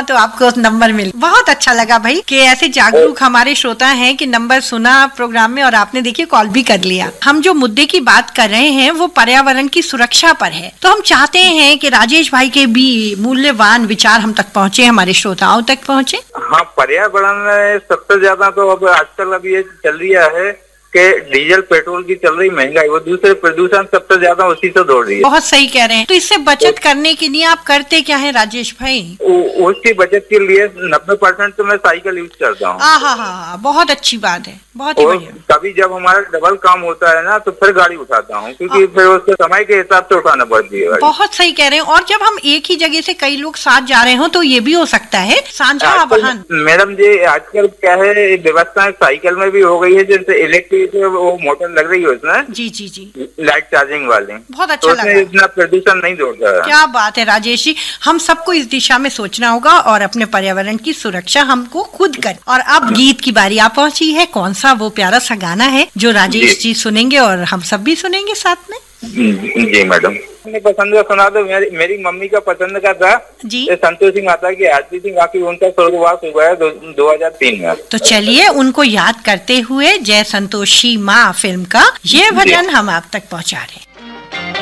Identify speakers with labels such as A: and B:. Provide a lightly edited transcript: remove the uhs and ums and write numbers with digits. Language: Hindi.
A: तो आपको नंबर मिल। बहुत अच्छा लगा भाई कि ऐसे जागरूक हमारे श्रोता हैं कि नंबर सुना प्रोग्राम में और आपने देखिए कॉल भी कर लिया। हम जो मुद्दे की बात कर रहे हैं वो पर्यावरण की सुरक्षा पर है, तो हम चाहते हैं कि राजेश भाई के भी मूल्यवान विचार हम तक पहुँचे, हमारे श्रोताओं तक पहुँचे।
B: हाँ, पर्यावरण में सबसे ज्यादा तो अब आजकल अभी ये चल रहा है कि डीजल पेट्रोल की चल रही महंगाई, वो दूसरे प्रदूषण सबसे ज्यादा उसी से दौड़ रही है।
A: बहुत सही कह रहे हैं। तो इससे बचत करने के लिए आप करते क्या है राजेश भाई?
B: उसकी बचत के लिए 90% तो मैं साइकिल यूज करता हूँ।
A: हाँ, बहुत अच्छी बात है, बहुत ही बढ़िया।
B: कभी जब हमारा डबल काम होता है ना तो फिर गाड़ी उठाता हूँ, क्योंकि फिर उसके समय के हिसाब से उठाना पड़ती है।
A: बहुत सही कह रहे हैं। और जब हम एक ही जगह से कई लोग साथ जा रहे हो तो ये भी हो सकता है साझा वाहन।
B: मैडम जी, आजकल क्या है, व्यवस्था साइकिल में भी हो गई है, जैसे इलेक्ट्रिक वो मोटर लग रही है उसमें।
A: जी,
B: लाइट चार्जिंग वाले।
A: बहुत अच्छा
B: तो उसमें इतना प्रदूषण नहीं होता है।
A: क्या बात है राजेश जी, हम सबको इस दिशा में सोचना होगा और अपने पर्यावरण की सुरक्षा हमको खुद कर। और अब गीत की बारी आ पहुंची है। कौन सा वो प्यारा सा गाना है जो राजेश जी सुनेंगे और हम सब भी सुनेंगे साथ में?
B: जी मैडम, अपने पसंद का सुना दो। मेरी मम्मी का पसंद का था
A: जी,
B: संतोष सिंह आता कि आरती सिंह, बाकी उनका स्वर्गवास हो गया 2003 में।
A: तो चलिए उनको याद करते हुए जय संतोषी माँ फिल्म का ये भजन हम आप तक पहुँचा रहे हैं।